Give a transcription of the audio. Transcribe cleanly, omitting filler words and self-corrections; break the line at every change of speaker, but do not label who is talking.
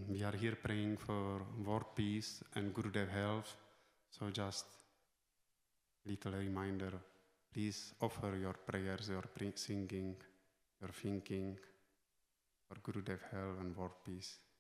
We are here praying for world peace and Gurudev health. So just little reminder, please offer your prayers, your singing, your thinking for Gurudev health and world peace.